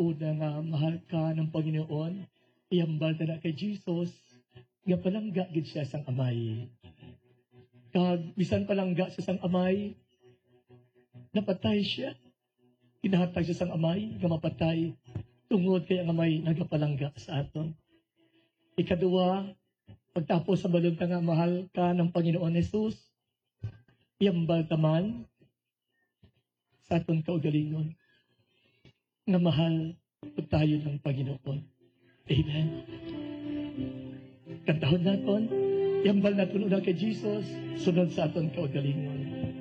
una nga mahal ka ng Panginoon, iambal na kay Jesus, nga palangga gid siya sang amay. Kag bisan palangga sa sang amay, napatay siya. Kinahatag siya sang amay, nga mapatay, tungod kay ang amay nagapalangga sa aton. Ikaduwa, pagtapos sa balon nga mahal ka ng Panginoon Jesus, iambal taman sa aton kaugalingon nga mahal tayo ng Panginoon. Amen. Kantahon naton, iambal naton una kay Jesus, sunod sa aton kaugalingon.